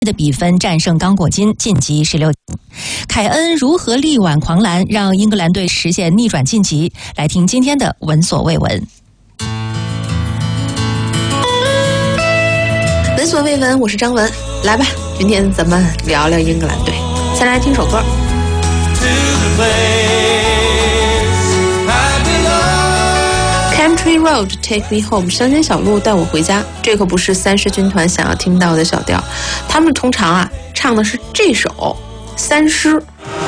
的比分战胜刚果金晋级16强。凯恩如何力挽狂澜，让英格兰队实现逆转晋级？来听今天的闻所未闻。 闻所未闻，我是张文，来吧，今天咱们聊聊英格兰队。先来听首歌。Country Road Take Me Home， 乡间小路带我回家。这可不是三狮军团想要听到的小调，他们通常唱的是这首三狮。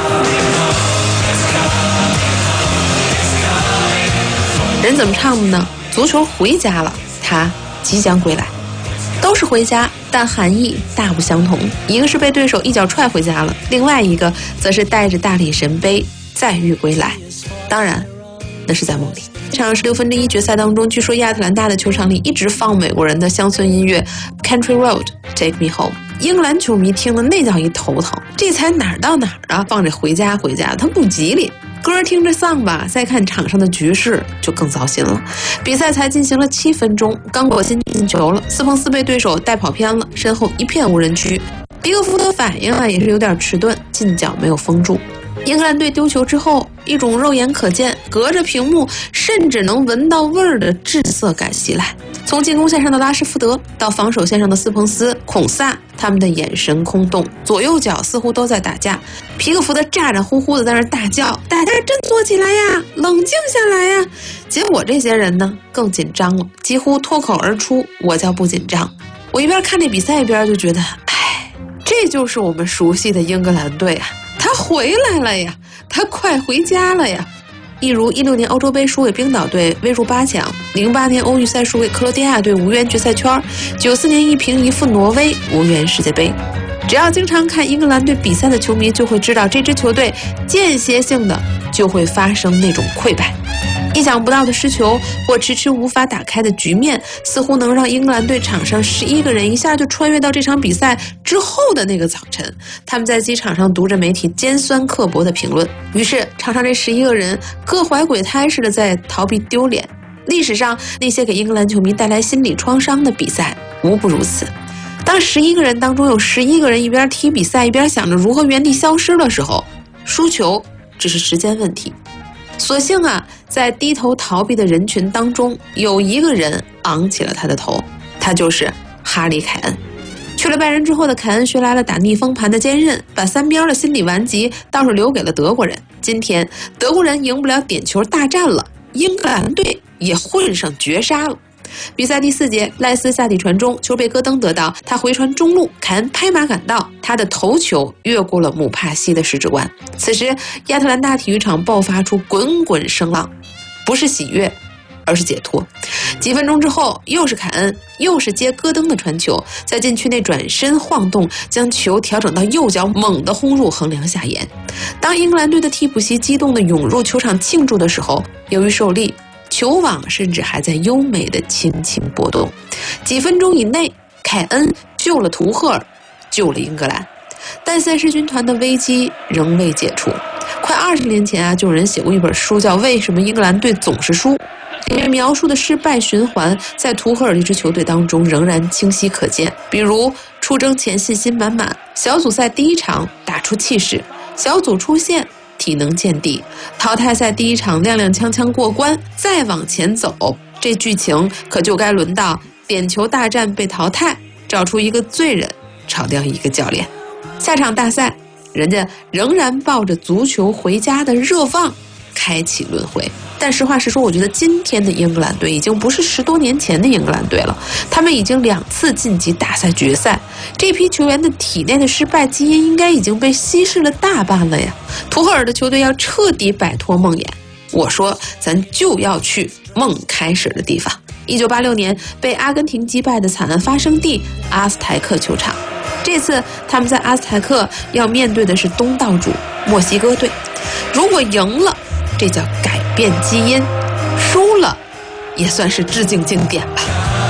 人怎么唱的呢？足球回家了，他即将归来。都是回家，但含义大不相同。一个是被对手一脚踹回家了，另外一个则是带着大力神杯再遇归来。当然，那是在梦里。这场16分之一决赛当中，据说亚特兰大的球场里一直放美国人的乡村音乐 Country Road Take Me Home。英格兰球迷听了那叫一头疼，这才哪儿到哪儿啊？放着回家回家，他不吉利。歌听着丧吧，再看场上的局势就更糟心了。比赛才进行了7分钟，刚果金进球了，斯彭斯被对手带跑偏了，身后一片无人区。皮克福德反应也是有点迟钝，近角没有封住。英格兰队丢球之后，一种肉眼可见、隔着屏幕甚至能闻到味儿的滞涩感袭来。从进攻线上的拉什福德到防守线上的斯彭斯、孔萨，他们的眼神空洞，左右脚似乎都在打架。皮克福德咋咋呼呼的在那大叫：“大家振作起来呀，冷静下来呀！”结果这些人呢更紧张了，几乎脱口而出：“我叫不紧张。”我一边看这比赛一边就觉得，这就是我们熟悉的英格兰队啊！他回来了呀，他快回家了呀！一如16年欧洲杯输给冰岛队未入8强，08年欧预赛输给克罗地亚队无缘决赛圈，94年1平1负挪威无缘世界杯。只要经常看英格兰队比赛的球迷就会知道，这支球队间歇性的就会发生那种溃败。意想不到的失球或迟迟无法打开的局面，似乎能让英格兰队场上11个人一下就穿越到这场比赛之后的那个早晨。他们在机场上读着媒体尖酸刻薄的评论，于是场上这11个人各怀鬼胎似的在逃避丢脸。历史上那些给英格兰球迷带来心理创伤的比赛无不如此。当11个人当中有11个人一边踢比赛一边想着如何原地消失的时候，输球只是时间问题。所幸在低头逃避的人群当中，有一个人昂起了他的头，他就是哈里·凯恩。去了拜仁之后的凯恩学来了打逆风盘的坚韧，把3边的心理顽疾倒是留给了德国人。今天德国人赢不了点球大战了，英格兰队也混上绝杀了。比赛第4节，赖斯下底传中，球被戈登得到，他回传中路，凯恩拍马赶到，他的头球越过了姆帕西的十指关。此时亚特兰大体育场爆发出滚滚声浪，不是喜悦而是解脱。几分钟之后，又是凯恩，又是接戈登的传球，在禁区内转身晃动，将球调整到右脚，猛地轰入横梁下沿。当英格兰队的替补席激动地涌入球场庆祝的时候，由于受力，球网甚至还在优美的轻轻波动。几分钟以内，凯恩救了图赫尔，救了英格兰。但三狮军团的危机仍未解除。快20年前就有人写过一本书叫《为什么英格兰队总是输》，里面描述的失败循环在图赫尔这支球队当中仍然清晰可见。比如出征前信心满满，小组赛第1场打出气势，小组出线体能见底，淘汰赛第1场踉踉跄跄过关，再往前走，这剧情可就该轮到点球大战被淘汰，找出一个罪人，炒掉一个教练。下场大赛，人家仍然抱着足球回家的热望开启轮回。但实话实说，我觉得今天的英格兰队已经不是10多年前的英格兰队了，他们已经2次晋级大赛决赛，这批球员的体内的失败基因应该已经被稀释了大半了呀。图赫尔的球队要彻底摆脱梦魇，我说咱就要去梦开始的地方。1986年被阿根廷击败的惨案发生地阿斯台克球场，这次他们在阿斯台克要面对的是东道主墨西哥队。如果赢了，这叫改变基因；输了，也算是致敬经典吧。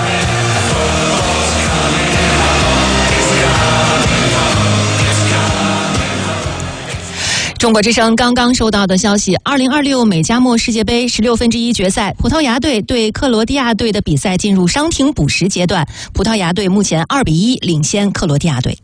中国之声刚刚收到的消息，2026美加墨世界杯16分之一决赛，葡萄牙队对克罗地亚队的比赛进入伤停补时阶段，葡萄牙队目前2-1领先克罗地亚队。